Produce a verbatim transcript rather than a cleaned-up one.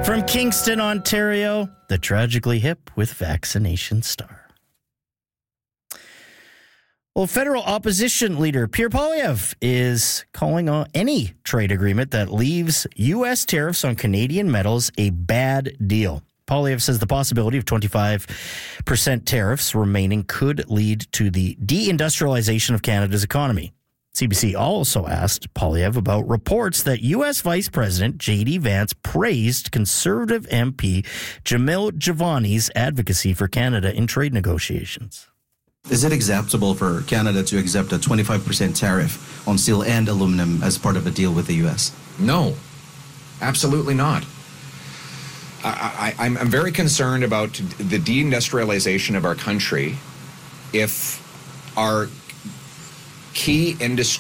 From Kingston, Ontario, the tragically hip with vaccination star. Well, federal opposition leader Pierre Poilievre is calling on any trade agreement that leaves U S tariffs on Canadian metals a bad deal. Poilievre says the possibility of twenty-five percent tariffs remaining could lead to the deindustrialization of Canada's economy. C B C also asked Poilievre about reports that U S Vice President J D Vance praised Conservative M P Jamil Jivani's advocacy for Canada in trade negotiations. Is it acceptable for Canada to accept a twenty-five percent tariff on steel and aluminum as part of a deal with the U S? No, absolutely not. I, I, I'm, I'm very concerned about the deindustrialization of our country if our key industry